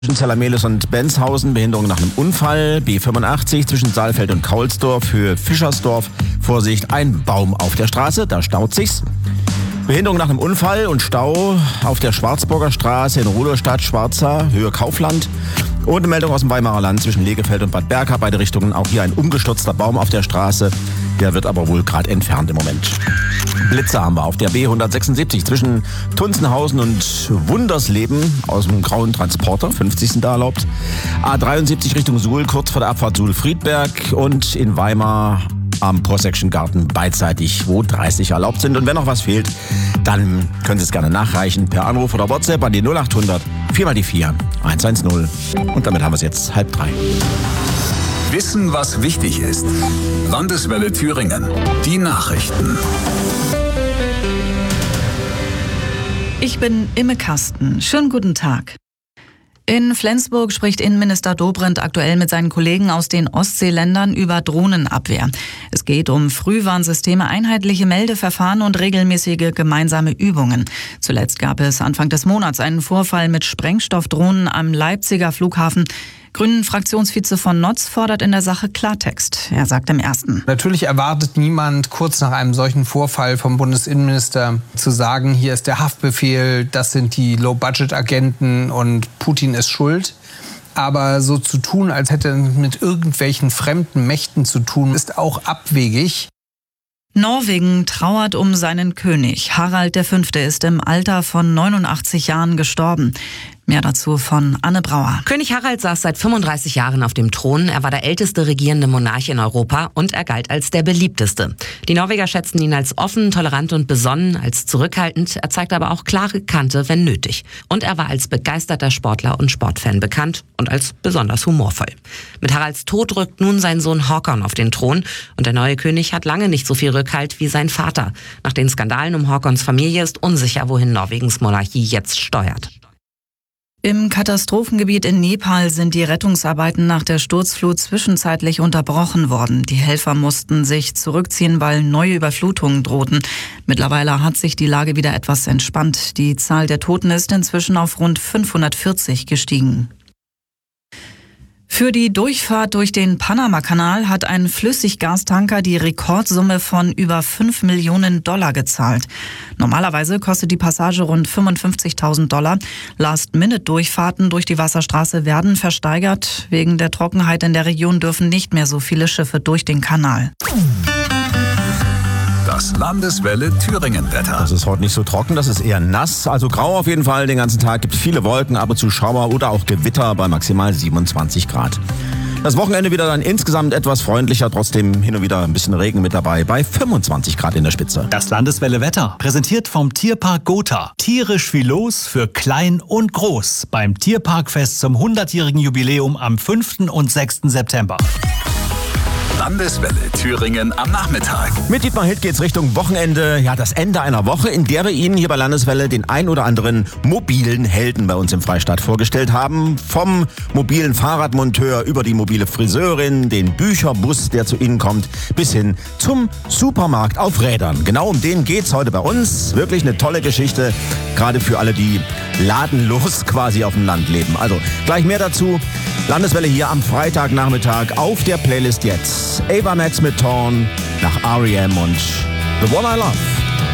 Zwischen Zellermelis und Benshausen, Behinderung nach einem Unfall. B85 zwischen Saalfeld und Kaulsdorf, Höhe Fischersdorf. Vorsicht, ein Baum auf der Straße, da staut sich's. Behinderung nach einem Unfall und Stau auf der Schwarzburger Straße in Rudolstadt, Schwarza, Höhe Kaufland. Und eine Meldung aus dem Weimarer Land zwischen Legefeld und Bad Berka, beide Richtungen. Auch hier ein umgestürzter Baum auf der Straße. Der wird aber wohl gerade entfernt im Moment. Blitze haben wir auf der B176 zwischen Tunzenhausen und Wundersleben aus dem grauen Transporter, 50 sind da erlaubt. A73 Richtung Suhl, kurz vor der Abfahrt Suhl-Friedberg und in Weimar am Prosection-Garten beidseitig, wo 30 erlaubt sind. Und wenn noch was fehlt, dann können Sie es gerne nachreichen per Anruf oder WhatsApp an die 0800 4x4 110. Und damit haben wir es jetzt 2:30. Wissen, was wichtig ist. Landeswelle Thüringen. Die Nachrichten. Ich bin Imme Kasten. Schönen guten Tag. In Flensburg spricht Innenminister Dobrindt aktuell mit seinen Kollegen aus den Ostseeländern über Drohnenabwehr. Es geht um Frühwarnsysteme, einheitliche Meldeverfahren und regelmäßige gemeinsame Übungen. Zuletzt gab es Anfang des Monats einen Vorfall mit Sprengstoffdrohnen am Leipziger Flughafen. Grünen-Fraktionsvize von Notz fordert in der Sache Klartext. Er sagt im Ersten: Natürlich erwartet niemand, kurz nach einem solchen Vorfall vom Bundesinnenminister zu sagen, hier ist der Haftbefehl, das sind die Low-Budget-Agenten und Putin ist schuld. Aber so zu tun, als hätte er mit irgendwelchen fremden Mächten zu tun, ist auch abwegig. Norwegen trauert um seinen König. Harald V. ist im Alter von 89 Jahren gestorben. Mehr dazu von Anne Brauer. König Harald saß seit 35 Jahren auf dem Thron. Er war der älteste regierende Monarch in Europa und er galt als der beliebteste. Die Norweger schätzten ihn als offen, tolerant und besonnen, als zurückhaltend. Er zeigte aber auch klare Kante, wenn nötig. Und er war als begeisterter Sportler und Sportfan bekannt und als besonders humorvoll. Mit Haralds Tod rückt nun sein Sohn Håkon auf den Thron. Und der neue König hat lange nicht so viel Rückhalt wie sein Vater. Nach den Skandalen um Håkons Familie ist unsicher, wohin Norwegens Monarchie jetzt steuert. Im Katastrophengebiet in Nepal sind die Rettungsarbeiten nach der Sturzflut zwischenzeitlich unterbrochen worden. Die Helfer mussten sich zurückziehen, weil neue Überflutungen drohten. Mittlerweile hat sich die Lage wieder etwas entspannt. Die Zahl der Toten ist inzwischen auf rund 540 gestiegen. Für die Durchfahrt durch den Panama-Kanal hat ein Flüssiggastanker die Rekordsumme von über $5 Millionen gezahlt. Normalerweise kostet die Passage rund $55.000. Last-Minute-Durchfahrten durch die Wasserstraße werden versteigert. Wegen der Trockenheit in der Region dürfen nicht mehr so viele Schiffe durch den Kanal. Das Landeswelle Thüringen-Wetter. Das ist heute nicht so trocken, das ist eher nass. Also grau auf jeden Fall den ganzen Tag. Gibt viele Wolken, ab und zu Schauer oder auch Gewitter bei maximal 27 Grad. Das Wochenende wieder dann insgesamt etwas freundlicher. Trotzdem hin und wieder ein bisschen Regen mit dabei bei 25 Grad in der Spitze. Das Landeswelle Wetter, präsentiert vom Tierpark Gotha. Tierisch wie los für klein und groß. Beim Tierparkfest zum 100-jährigen Jubiläum am 5. und 6. September. Landeswelle Thüringen am Nachmittag. Mit Dietmar Hild geht's Richtung Wochenende. Ja, das Ende einer Woche, in der wir Ihnen hier bei Landeswelle den ein oder anderen mobilen Helden bei uns im Freistaat vorgestellt haben. Vom mobilen Fahrradmonteur über die mobile Friseurin, den Bücherbus, der zu Ihnen kommt, bis hin zum Supermarkt auf Rädern. Genau um den geht's heute bei uns. Wirklich eine tolle Geschichte, gerade für alle, die ladenlos quasi auf dem Land leben. Also gleich mehr dazu. Landeswelle hier am Freitagnachmittag auf der Playlist jetzt. Ava Max mit Torn nach R.E.M. und The One I Love.